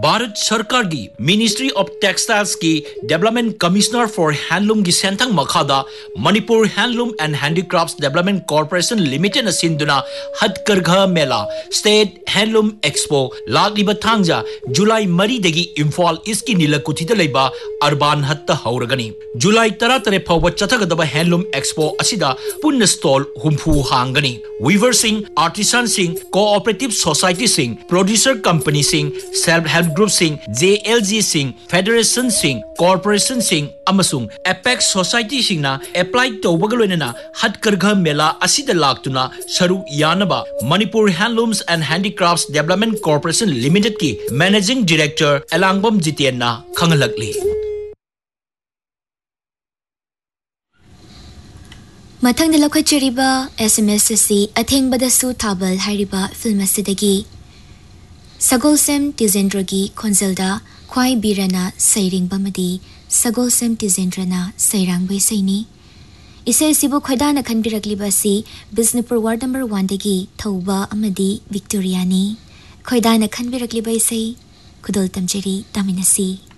भारत सरकार की ministry of textiles की डेवलपमेंट कमिश्नर फॉर हैंडलूम की सेंथंग मखादा Manipur handloom and handicrafts development corporation limited सिंधुना हथकरघा मेला स्टेट हैंडलूम एक्सपो लागिबा थांगजा जुलाई मरी दगी इम्फाल ईस्ट की नीलकुथिदा लेबा अर्बान हत्ता हौरगनी जुलाई 13 फाउबा चथगदबा हैंडलूम एक्सपो असिदा पुन्न stall हुंफू हांगनी Weaver Singh artisan Singh cooperative society Singh producer company Singh self help group Singh JLG Singh federation Singh corporation Singh अमसुंग apex society सिंहना apply तौबगा लोइनना हथकरघा मेला असिदा लाक्तुना सरू यानबा Manipur handlooms and handicrafts development corporation limited की managing director Elangbam जितेन्ना खंगलकली मथंग लखचरीबा SMS असी अथेंगबदसु थाबल हाइरिबा film असिदगी सगोलसेम तिजेंद्रगी खोंजलदा ख्वाई बीरना सैरिंगबमदी सगोलसेम तिजेंद्रना सैरांगबै Saini इसे सिबो खैदाना खनबिरकलिबासी बिजनपुर वार्ड नंबर 1 दगी थौबा अमदी विक्टोरियानी खैदाना खनबिरकलिबै सै खुदोल तमजेरी तामिनसी